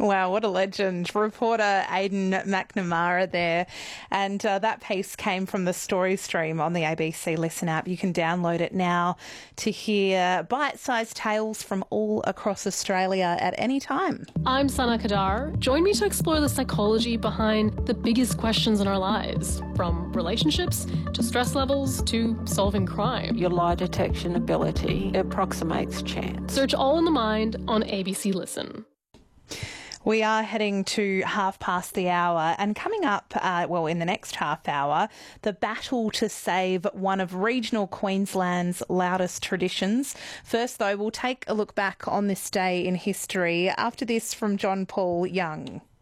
Wow, what a legend. Reporter Aidan McNamara there. And that piece came from the Story Stream on the ABC Listen app. You can download it now to hear bite-sized tales from all across Australia at any time. I'm Sana Kadar. Join me to explore the psychology behind the biggest questions in our lives, from relationships to stress levels to solving crime. Your lie detection ability approximates chance. Search All in the Mind on ABC Listen. We are heading to hour, and coming up, in the next half hour, the battle to save one of regional Queensland's loudest traditions. First, though, we'll take a look back on this day in history after this from John Paul Young.